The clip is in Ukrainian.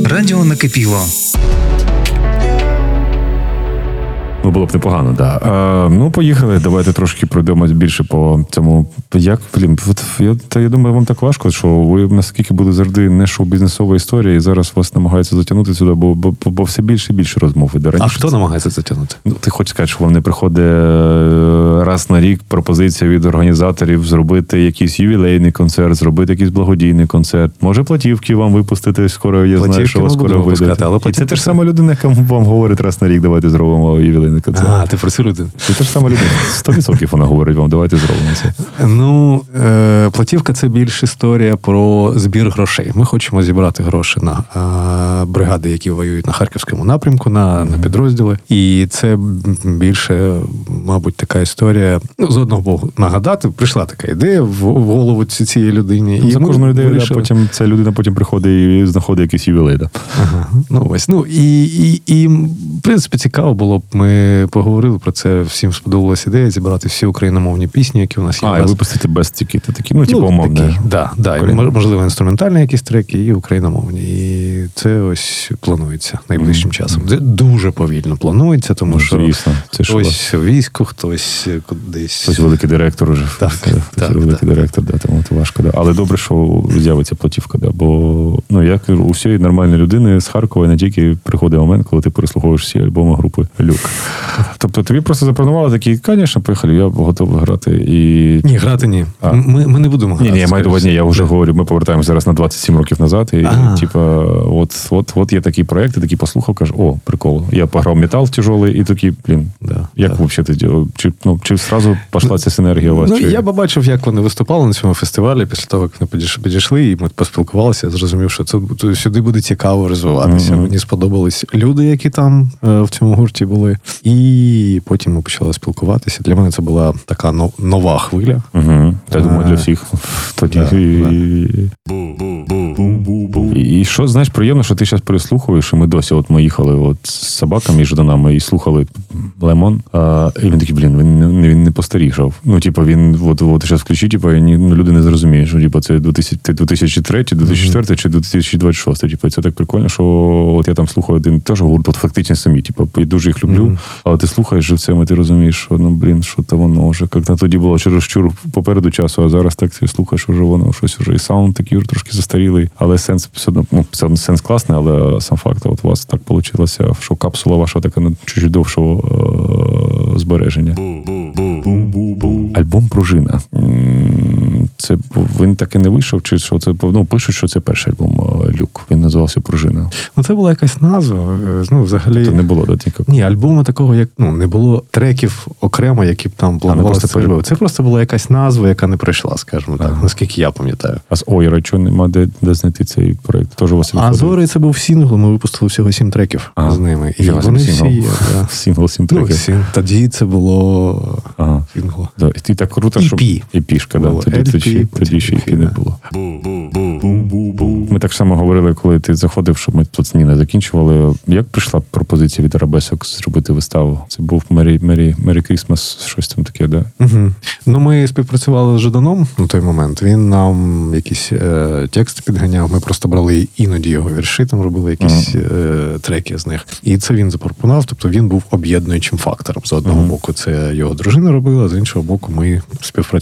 Радіо накипіло. Ну, було б непогано, так. Да. Ну, поїхали. Давайте трошки пройдемось більше по цьому. Як, я думаю, вам так важко, що ви наскільки були завжди не шоу-бізнесова історія, і зараз вас намагаються затягнути сюди, бо все більше і більше розмов іде. А хто намагається затягнути? Ну, ти хочеш сказати, що вам не приходить раз на рік пропозиція від організаторів зробити якийсь ювілейний концерт, зробити якийсь благодійний концерт. Може, платівки вам випустити скоро, я знаю, що вас скоро вийде. І це те ж сама людина, яка вам говорить раз на рік, давайте зробимо ювілейний концерт. А, ти про цю людину. Це те ж сама людина. 100% вона говорить вам, давайте зробимо це. Ну, платівка – це більш історія про збір грошей. Ми хочемо зібрати гроші на бригади, які воюють на Харківському напрямку, на підрозділи. І це більше, мабуть, така історія. Ну, з одного боку, нагадати, прийшла така ідея в голову цієї людині. І за кожну ідею потім ця людина приходить і знаходить якийсь ювілей. Да? Ага. Ну, ось. Ну, і, в принципі, цікаво було б. Ми поговорили про це. Всім сподобалася ідея зібрати всі україномовні пісні, які у нас є. І випустити без тільки такі, ну, типу, умовні. Так. Можливо, інструментальні якісь треки і україномовні. І це ось планується найближчим часом. Це дуже повільно планується, тому що звісно, це хтось у війську, хтось кудись. Хтось великий директор уже. Так, великий директор, да, тому це важко. Да. Але добре, що з'явиться платівка. Да, бо, ну, як у всієї нормальної людини з Харкова не тільки приходить момент, коли ти переслуховуєш всі альбоми групи Люк. Тобто тобі просто запропонували такі, звісно, поїхали, я готовий грати. Ні, грати ні. Ми не будемо грати. Ні, я маю до увазі, я вже говорю, ми повертаємося зараз на 27 років назад, і от є такий проєкт, і такий послухав, каже, о, прикол, я пограв метал тяжелий, і такий, як взагалі, чи зразу пішла ця синергія у вас? Ну, я побачив, як вони виступали на цьому фестивалі, після того, як вони підійшли, і ми поспілкувалися, я зрозумів, що це сюди буде цікаво розвиватися. Мені сподобались люди, які там в цьому гурті були. І потім ми почали спілкуватися. Для мене це була така нова хвиля. Я думаю, для всіх тоді. І що, знаєш, приємно, що ти зараз переслухуєш, і ми досі, ми їхали з собаками і жданами, і слухали Лемон, і він такий, він не постарішав. Ну, він, зараз включи, люди не зрозуміють, що, це 2003, 2004 чи 2026. Це так прикольно, що я там слухаю один теж гурт, фактично самі, я дуже їх люблю, але ти слухаєш живцем, і ти розумієш, що, що то воно вже, як тоді було чересчур попереду часу, а зараз так ти слухаєш, уже воно щось уже, і саунд такий трошки застарілий, але сенс все одно, сенс класний, але сам факт, у вас так вийшло, що капсула ваша така чуть довшого збереження. Альбом «Пружина». Це він так і не вийшов, чи що це, пишуть, що це перший альбом Люк. Він називався «Пружина». Ну, це була якась назва. Ну, взагалі... Це не було, да, тільки? Ні, альбому такого, не було треків окремо, які б там планувалися. Це просто була якась назва, яка не пройшла, скажімо так, наскільки я пам'ятаю. А з «Ойра» чого нема, де знайти цей проєкт? Тож у вас а з «Ойри» це був сингл, ми випустили всього 7 треків з ними. І вони всі є. Сингл, 7 треків. Тоді це було сингл. І так круто, що... EP-шка, да. Тоді ще EP не було. Ми так само говорили, коли ти заходив, що ми тут з Ніною закінчували. Як прийшла пропозиція від Арабесок зробити виставу? Це був Merry Christmas, щось там таке, да? Ну, ми співпрацювали з Жданом на той момент. Він нам якісь тексти підганяв. Ми просто брали іноді його вірші, там робили якісь треки з них. І це він запропонував. Тобто він був об'єднуючим фактором. З одного боку це його дружина робила, з іншого боку ми співпрацювали.